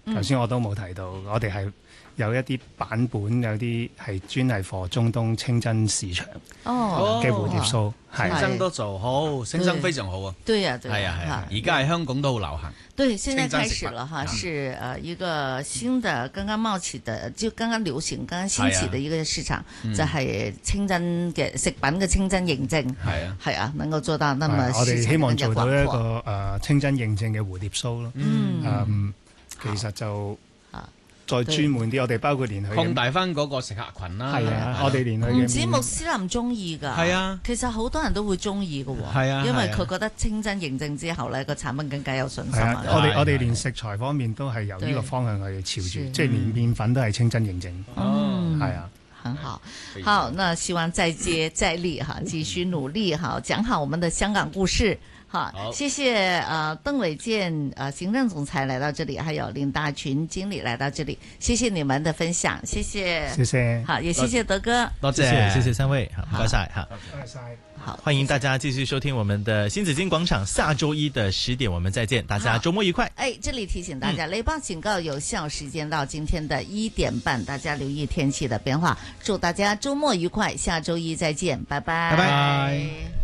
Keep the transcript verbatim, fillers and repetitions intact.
頭先我都冇提到，我哋係有一啲版本，有啲係專係 for 中東清真市場嘅蝴蝶酥，係清真都做好，清真非常好啊。 對呀，對呀，係啊，而家喺香港都好流行。 對，現在開始了哈，是呃一個新的剛剛冒起的，就剛剛流行、剛剛興起的一個市場，就係清真嘅食品嘅清真認證。係啊，係啊，能夠做到那麼。 我哋希望做到一個誒清真認證嘅蝴蝶酥咯。嗯，其實就。再專門啲，我哋包括連佢擴大翻嗰個食客群啦。 係啊，我哋連佢唔止穆斯林中意㗎。係啊，其實好多人都會中意㗎喎。 係啊， 因為佢覺得清真認證之後咧，個產品更加有信心啊。 我哋我哋連食材方面都係由呢個方向去朝住，即係連麵粉都係清真認證。 哦， 係啊， 很好。好，那希望再接再厲哈，繼續努力哈，講好我們的香港故事。好，好謝謝呃鄧偉健呃行政總裁來到這裡，還有林大群經理來到這裡，謝謝你們的分享，謝謝， 謝謝， 好，也謝謝德哥， 多謝，謝謝三位，好，唔該晒，好， 唔該晒， 好， 歡迎大家繼續收聽我們的新紫荊廣場，下周一的十點我們再見，大家周末愉快。 哎，這裡提醒大家，雷暴警告有效時間到今天的一點半，大家留意天氣的變化，祝大家周末愉快，下周一再見，拜拜， 拜拜。